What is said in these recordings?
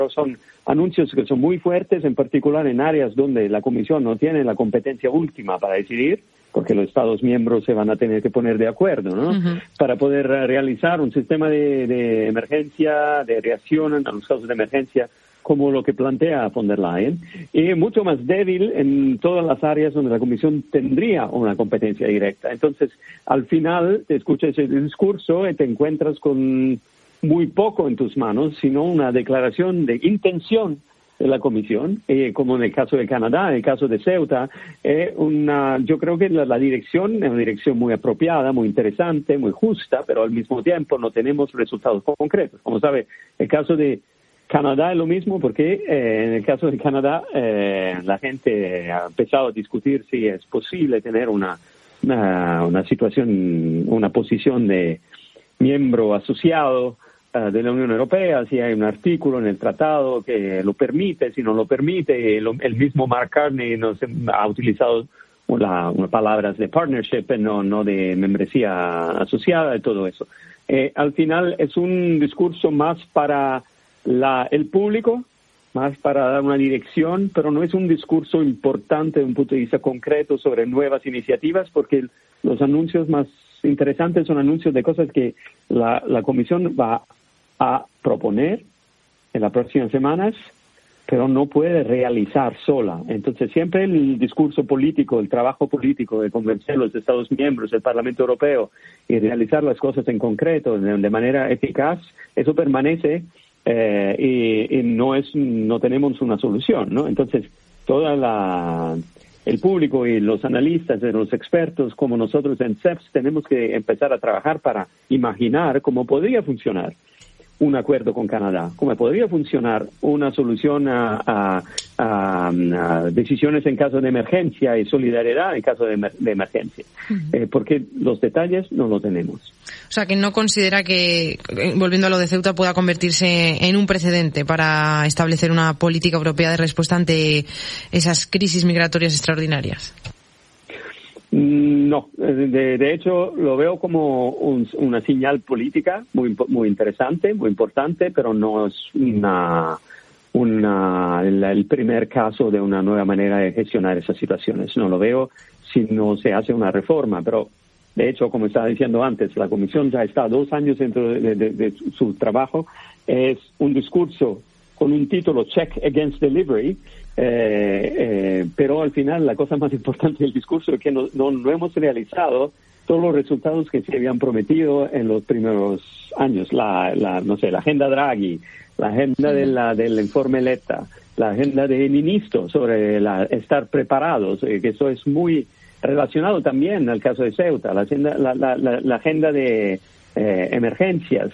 son anuncios que son muy fuertes, en particular en áreas donde la Comisión no tiene la competencia última para decidir, porque los Estados miembros se van a tener que poner de acuerdo, ¿no? Para poder realizar un sistema de emergencia, de reacción a los casos de emergencia, como lo que plantea von der Leyen, y mucho más débil en todas las áreas donde la Comisión tendría una competencia directa. Entonces, al final, te escuchas ese discurso y te encuentras con muy poco en tus manos, sino una declaración de intención de la Comisión, como en el caso de Canadá, en el caso de Ceuta, yo creo que la dirección es una dirección muy apropiada, muy interesante, muy justa, pero al mismo tiempo no tenemos resultados concretos. Como sabe, el caso de Canadá es lo mismo porque en el caso de Canadá la gente ha empezado a discutir si es posible tener una situación, una posición de miembro asociado de la Unión Europea, si hay un artículo en el tratado que lo permite, si no lo permite. El mismo Mark Carney ha utilizado unas palabras de partnership, no de membresía asociada y todo eso. Al final es un discurso más para el público, más para dar una dirección, pero no es un discurso importante desde un punto de vista concreto sobre nuevas iniciativas, porque los anuncios más interesantes son anuncios de cosas que la Comisión va a proponer en las próximas semanas, pero no puede realizar sola. Entonces siempre el discurso político, el trabajo político de convencer a los Estados miembros, el Parlamento Europeo, y realizar las cosas en concreto, de manera eficaz, eso permanece. Y no tenemos una solución, ¿no? Entonces, el público y los analistas, los expertos como nosotros en CEPS, tenemos que empezar a trabajar para imaginar cómo podría funcionar un acuerdo con Canadá, cómo podría funcionar una solución a decisiones en caso de emergencia y solidaridad en caso de emergencia, porque los detalles no los tenemos. O sea, que no considera que, volviendo a lo de Ceuta, pueda convertirse en un precedente para establecer una política europea de respuesta ante esas crisis migratorias extraordinarias. No, de hecho lo veo como una señal política muy interesante, muy importante, pero no es el primer caso de una nueva manera de gestionar esas situaciones. No lo veo si no se hace una reforma, pero de hecho, como estaba diciendo antes, la Comisión ya está 2 años dentro de su trabajo. Es un discurso con un título Check Against Delivery, pero al final la cosa más importante del discurso es que no hemos realizado todos los resultados que se habían prometido en los primeros años. La agenda Draghi, la agenda del informe Letta, la agenda de Ministro sobre estar preparados, que eso es muy relacionado también al caso de Ceuta, la agenda de emergencias,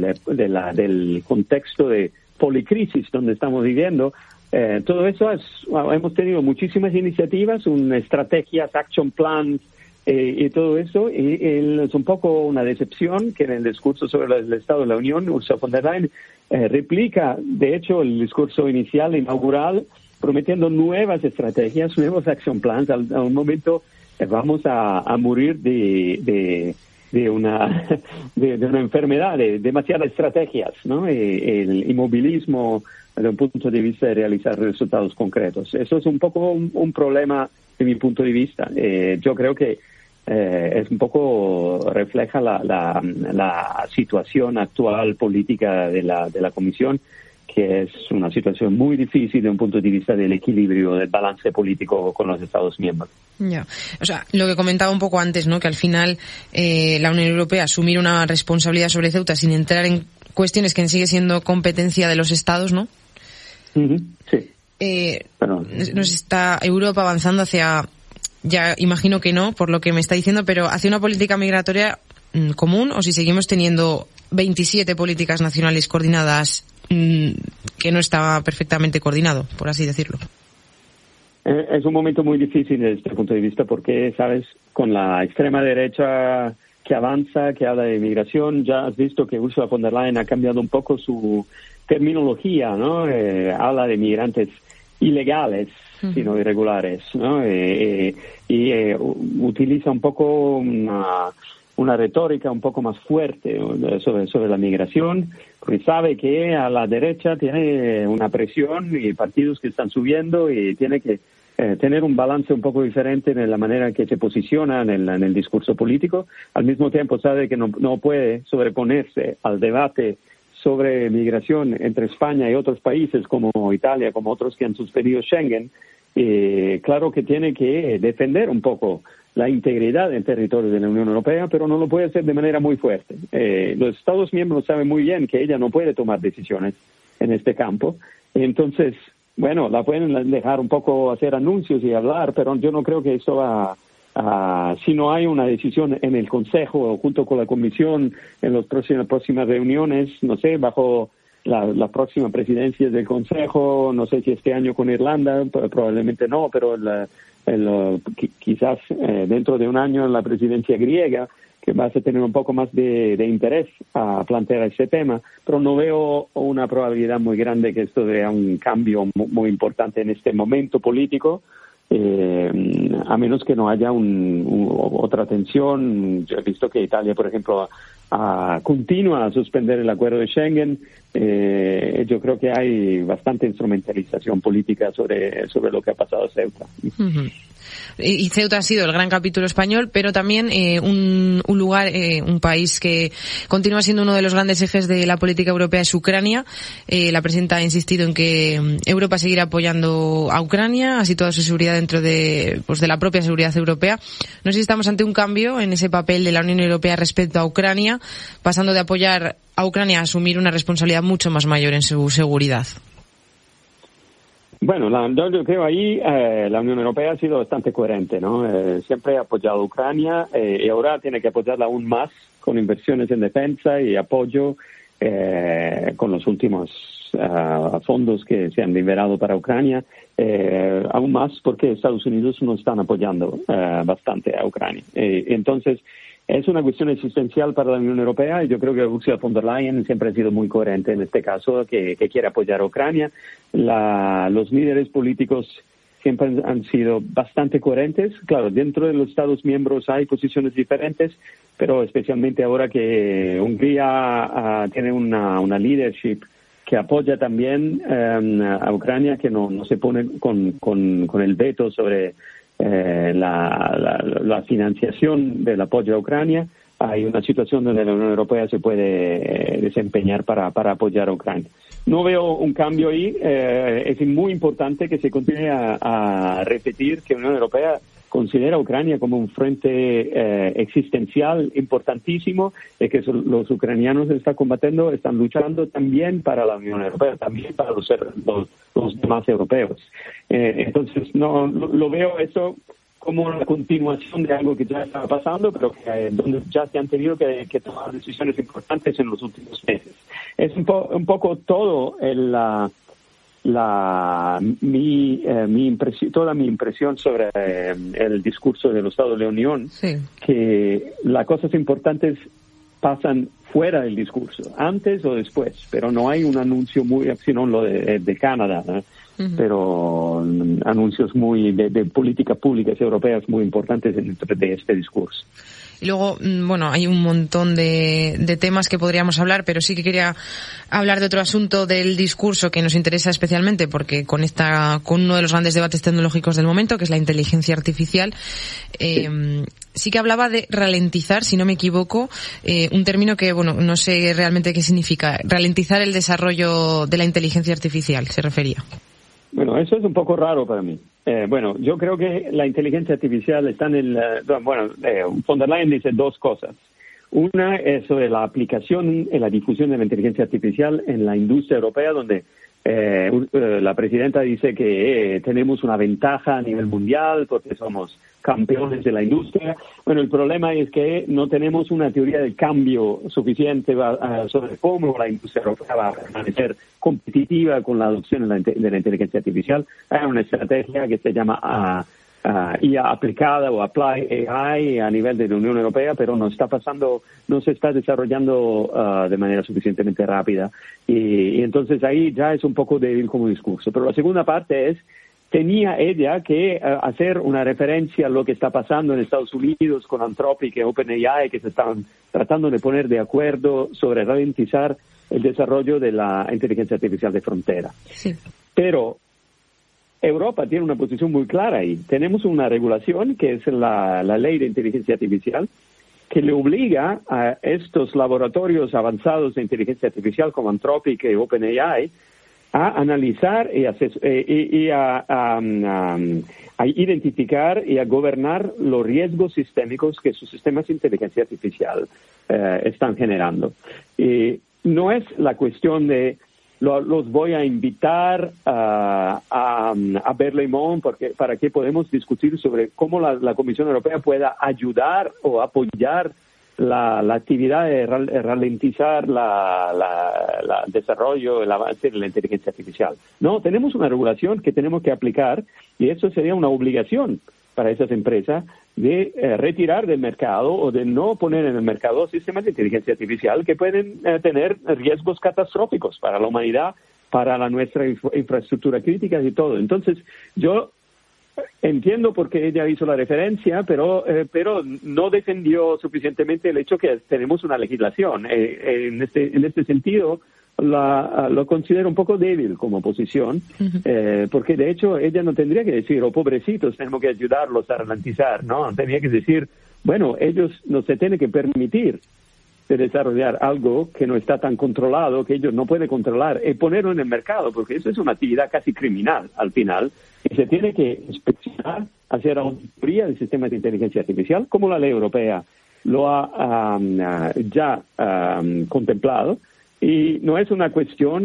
del contexto de policrisis donde estamos viviendo. Todo eso hemos tenido muchísimas iniciativas, estrategias, action plans y todo eso, y es un poco una decepción que en el discurso sobre el Estado de la Unión, Ursula von der Leyen replica, de hecho, el discurso inicial, inaugural, prometiendo nuevas estrategias, nuevos action plans. A un momento vamos a morir de una enfermedad, de demasiadas estrategias, ¿no? El inmovilismo desde un punto de vista de realizar resultados concretos. Eso es un poco un problema de mi punto de vista. Yo creo que es un poco refleja la situación actual política de la Comisión, que es una situación muy difícil desde un punto de vista del equilibrio, del balance político con los Estados miembros. Ya, o sea, lo que comentaba un poco antes, ¿no? Que al final la Unión Europea asumir una responsabilidad sobre Ceuta sin entrar en cuestiones que sigue siendo competencia de los Estados, ¿no? Sí. Nos está Europa avanzando hacia, ya imagino que no, por lo que me está diciendo, pero hacia una política migratoria común, o si seguimos teniendo 27 políticas nacionales coordinadas que no está perfectamente coordinado, por así decirlo. Es un momento muy difícil desde este punto de vista porque, sabes, con la extrema derecha que avanza, que habla de inmigración, ya has visto que Ursula von der Leyen ha cambiado un poco su terminología, ¿no? Habla de migrantes ilegales, sino irregulares, ¿no? Y utiliza un poco una retórica un poco más fuerte sobre la migración, porque sabe que a la derecha tiene una presión y partidos que están subiendo y tiene que tener un balance un poco diferente en la manera en que se posiciona en el discurso político. Al mismo tiempo sabe que no puede sobreponerse al debate sobre migración entre España y otros países como Italia, como otros que han suspendido Schengen. Claro que tiene que defender un poco la integridad del territorio de la Unión Europea, pero no lo puede hacer de manera muy fuerte. Los Estados miembros saben muy bien que ella no puede tomar decisiones en este campo. Entonces, bueno, la pueden dejar un poco hacer anuncios y hablar, pero yo no creo que esto va si no hay una decisión en el Consejo junto con la Comisión en las próximas reuniones, no sé, bajo la próxima presidencia del Consejo, no sé si este año con Irlanda, probablemente no, pero quizás dentro de un año en la presidencia griega, que vas a tener un poco más de interés a plantear ese tema, pero no veo una probabilidad muy grande que esto dé un cambio muy importante en este momento político, a menos que no haya otra tensión. Yo he visto que Italia, por ejemplo, continúa a suspender el acuerdo de Schengen. Yo creo que hay bastante instrumentalización política sobre lo que ha pasado en Ceuta. Uh-huh. Y Ceuta ha sido el gran capítulo español, pero también un lugar, un país que continúa siendo uno de los grandes ejes de la política europea es Ucrania. La presidenta ha insistido en que Europa seguirá apoyando a Ucrania, ha situado su seguridad dentro de la propia seguridad europea. No sé si estamos ante un cambio en ese papel de la Unión Europea respecto a Ucrania, pasando de apoyar a Ucrania a asumir una responsabilidad mucho más mayor en su seguridad. Bueno, yo creo ahí la Unión Europea ha sido bastante coherente, ¿no? Siempre ha apoyado a Ucrania y ahora tiene que apoyarla aún más con inversiones en defensa y apoyo con los últimos fondos que se han liberado para Ucrania, aún más porque Estados Unidos no están apoyando bastante a Ucrania. Entonces, es una cuestión existencial para la Unión Europea y yo creo que Ursula von der Leyen siempre ha sido muy coherente en este caso, que quiere apoyar a Ucrania. Los líderes políticos siempre han sido bastante coherentes. Claro, dentro de los Estados miembros hay posiciones diferentes, pero especialmente ahora que Hungría tiene una leadership que apoya también a Ucrania, que no se pone con el veto sobre la financiación del apoyo a Ucrania. Hay una situación donde la Unión Europea se puede desempeñar para apoyar a Ucrania. No veo un cambio ahí. Es muy importante que se continúe a repetir que la Unión Europea considera a Ucrania como un frente existencial importantísimo y que los ucranianos están combatiendo, están luchando también para la Unión Europea, también para los demás europeos. Entonces, no lo veo eso como una continuación de algo que ya estaba pasando, pero que donde ya se han tenido que tomar decisiones importantes en los últimos meses. Es un poco todo toda mi impresión sobre el discurso de los Estados de la Unión, sí, que las cosas importantes pasan fuera del discurso, antes o después, pero no hay un anuncio sino lo de Canadá, ¿no? Uh-huh. Pero anuncios muy de políticas públicas europeas muy importantes dentro de este discurso. Y luego, bueno, hay un montón de temas que podríamos hablar, pero sí que quería hablar de otro asunto del discurso que nos interesa especialmente porque conecta con uno de los grandes debates tecnológicos del momento, que es la inteligencia artificial. Sí que hablaba de ralentizar, si no me equivoco, un término que, bueno, no sé realmente qué significa. Ralentizar el desarrollo de la inteligencia artificial, se refería. Bueno, eso es un poco raro para mí. Bueno, yo creo que la inteligencia artificial está von der Leyen dice dos cosas. Una es sobre la aplicación y la difusión de la inteligencia artificial en la industria europea, donde la presidenta dice que tenemos una ventaja a nivel mundial porque somos campeones de la industria. Bueno, el problema es que no tenemos una teoría del cambio suficiente sobre cómo la industria europea va a permanecer competitiva con la adopción de la inteligencia artificial. Hay una estrategia que se llama IA aplicada o Apply AI a nivel de la Unión Europea, pero no se está desarrollando de manera suficientemente rápida y entonces ahí ya es un poco débil como discurso. Pero la segunda parte es tenía ella que hacer una referencia a lo que está pasando en Estados Unidos con Anthropic y OpenAI, que se están tratando de poner de acuerdo sobre ralentizar el desarrollo de la inteligencia artificial de frontera. Sí. Pero Europa tiene una posición muy clara ahí. Tenemos una regulación que es la ley de inteligencia artificial, que le obliga a estos laboratorios avanzados de inteligencia artificial como Anthropic y OpenAI a analizar y a identificar y a gobernar los riesgos sistémicos que sus sistemas de inteligencia artificial están generando. Y no es la cuestión de los voy a invitar a Berlaymont para que podamos discutir sobre cómo la Comisión Europea pueda ayudar o apoyar la actividad de ralentizar el desarrollo, el avance de la inteligencia artificial. No, tenemos una regulación que tenemos que aplicar y eso sería una obligación para esas empresas de retirar del mercado o de no poner en el mercado sistemas de inteligencia artificial que pueden tener riesgos catastróficos para la humanidad, para nuestra infraestructura crítica y todo. Entonces, yo entiendo por qué ella hizo la referencia, pero no defendió suficientemente el hecho que tenemos una legislación. En este sentido, lo considero un poco débil como posición, porque de hecho ella no tendría que decir, pobrecitos, tenemos que ayudarlos a ralentizar, ¿no? Tenía que decir, bueno, ellos no se tienen que permitir de desarrollar algo que no está tan controlado, que ellos no pueden controlar, y ponerlo en el mercado, porque eso es una actividad casi criminal al final, y se tiene que inspeccionar, hacer auditoría del sistema de inteligencia artificial, como la ley europea lo ha ya contemplado. Y no es una cuestión,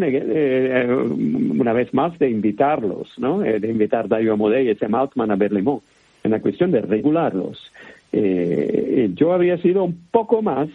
una vez más, de invitarlos, ¿no? De invitar Dario Amodei y Sam Altman a Berlaymont. Es una cuestión de regularlos. Yo habría sido un poco más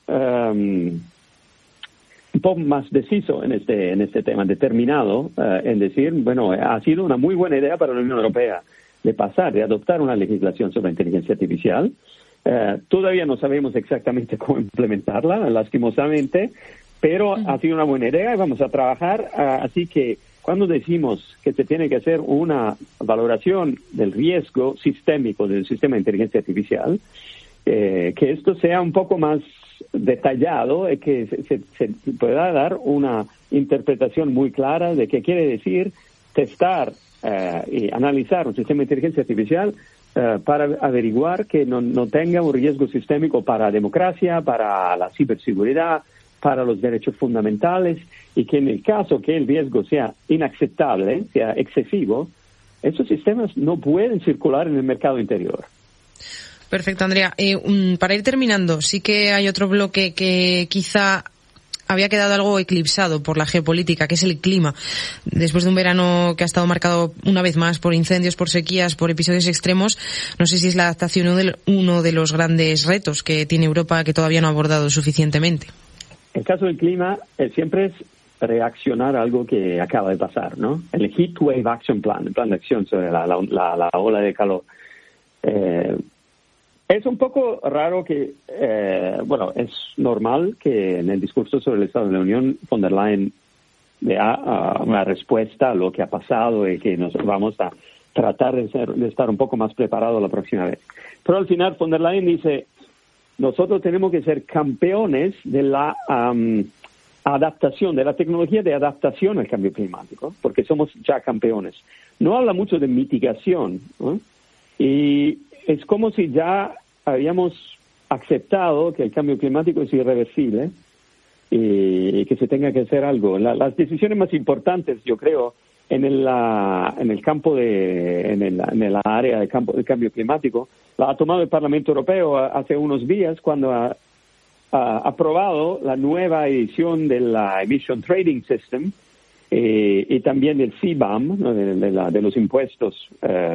deciso en este tema, determinado en decir, bueno, ha sido una muy buena idea para la Unión Europea de adoptar una legislación sobre inteligencia artificial. Todavía no sabemos exactamente cómo implementarla, lastimosamente, pero ha sido una buena idea y vamos a trabajar. Así que cuando decimos que se tiene que hacer una valoración del riesgo sistémico del sistema de inteligencia artificial, que esto sea un poco más detallado y que se pueda dar una interpretación muy clara de qué quiere decir testar y analizar un sistema de inteligencia artificial para averiguar que no tenga un riesgo sistémico para la democracia, para la ciberseguridad, para los derechos fundamentales, y que en el caso que el riesgo sea inaceptable, sea excesivo, esos sistemas no pueden circular en el mercado interior. Perfecto, Andrea. Para ir terminando, sí que hay otro bloque que quizá había quedado algo eclipsado por la geopolítica, que es el clima. Después de un verano que ha estado marcado una vez más por incendios, por sequías, por episodios extremos, no sé si es la adaptación uno de los grandes retos que tiene Europa que todavía no ha abordado suficientemente. El caso del clima siempre es reaccionar a algo que acaba de pasar, ¿no? El Heat Wave Action Plan, el plan de acción sobre la ola de calor. Es un poco raro que, es normal que en el discurso sobre el Estado de la Unión, von der Leyen dé una respuesta a lo que ha pasado y que nos vamos a tratar de estar un poco más preparados la próxima vez. Pero al final von der Leyen dice, nosotros tenemos que ser campeones de la adaptación, de la tecnología de adaptación al cambio climático, porque somos ya campeones. No habla mucho de mitigación, ¿no? Y es como si ya habíamos aceptado que el cambio climático es irreversible y que se tenga que hacer algo. Las decisiones más importantes, yo creo, en el campo en el área del cambio climático, la ha tomado el Parlamento Europeo hace unos días cuando ha aprobado la nueva edición de la Emission Trading System y también del CBAM, ¿no? de los impuestos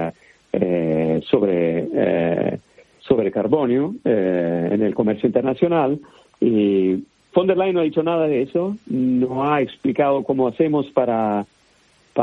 sobre carbonio en el comercio internacional. Y von der Leyen no ha dicho nada de eso, no ha explicado cómo hacemos para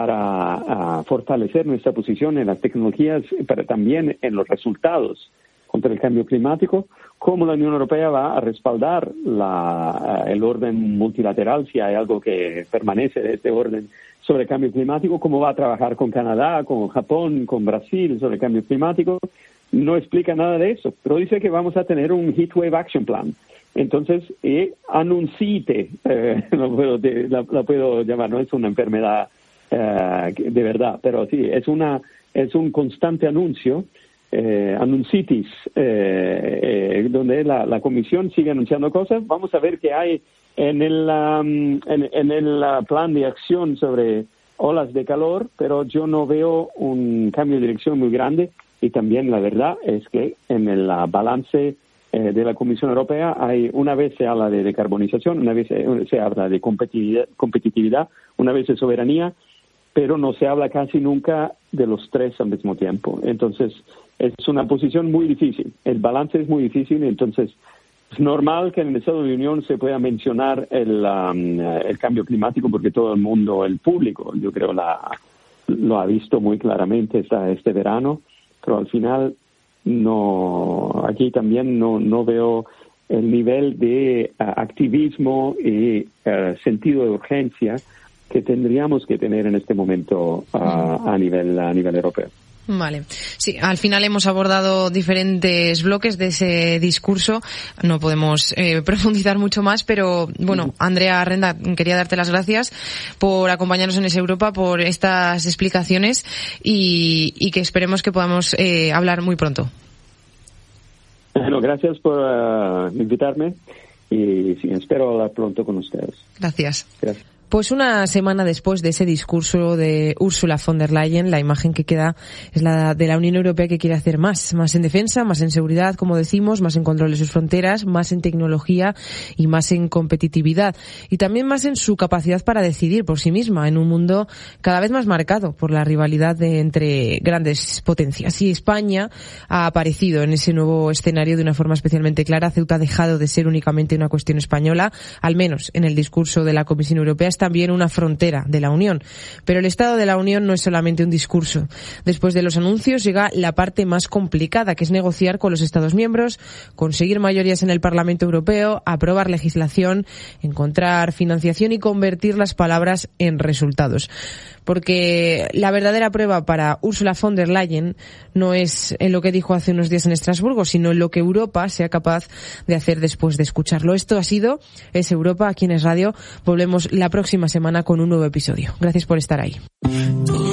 fortalecer nuestra posición en las tecnologías, pero también en los resultados contra el cambio climático, cómo la Unión Europea va a respaldar el orden multilateral si hay algo que permanece de este orden sobre el cambio climático, cómo va a trabajar con Canadá, con Japón, con Brasil sobre el cambio climático. No explica nada de eso, pero dice que vamos a tener un Heatwave Action Plan. Entonces, anuncite, la puedo llamar, no es una enfermedad de verdad, pero sí, es un constante anuncio, anuncitis, donde la Comisión sigue anunciando cosas. Vamos a ver qué hay en el plan de acción sobre olas de calor, pero yo no veo un cambio de dirección muy grande. Y también la verdad es que en el balance de la Comisión Europea una vez se habla de decarbonización, una vez se habla de competitividad, una vez de soberanía, pero no se habla casi nunca de los tres al mismo tiempo. Entonces, es una posición muy difícil. El balance es muy difícil, entonces es normal que en el Estado de la Unión se pueda mencionar el cambio climático porque todo el mundo, el público, yo creo, lo ha visto muy claramente este verano. Pero al final aquí también no veo el nivel de activismo y sentido de urgencia que tendríamos que tener en este momento a nivel europeo. Vale. Sí, al final hemos abordado diferentes bloques de ese discurso. No podemos profundizar mucho más, pero bueno, Andrea Renda, quería darte las gracias por acompañarnos en Es Europa, por estas explicaciones y que esperemos que podamos hablar muy pronto. Bueno, gracias por invitarme y sí, espero hablar pronto con ustedes. Gracias. Gracias. Pues una semana después de ese discurso de Ursula von der Leyen, la imagen que queda es la de la Unión Europea que quiere hacer más en defensa, más en seguridad, como decimos, más en control de sus fronteras, más en tecnología y más en competitividad. Y también más en su capacidad para decidir por sí misma en un mundo cada vez más marcado por la rivalidad entre grandes potencias. Y España ha aparecido en ese nuevo escenario de una forma especialmente clara. Ceuta ha dejado de ser únicamente una cuestión española, al menos en el discurso de la Comisión Europea. Es también una frontera de la Unión. Pero el Estado de la Unión no es solamente un discurso. Después de los anuncios llega la parte más complicada, que es negociar con los Estados miembros, conseguir mayorías en el Parlamento Europeo, aprobar legislación, encontrar financiación y convertir las palabras en resultados. Porque la verdadera prueba para Ursula von der Leyen no es en lo que dijo hace unos días en Estrasburgo, sino en lo que Europa sea capaz de hacer después de escucharlo. Esto ha sido Es Europa, aquí en Es Radio. Volvemos la próxima semana con un nuevo episodio. Gracias por estar ahí.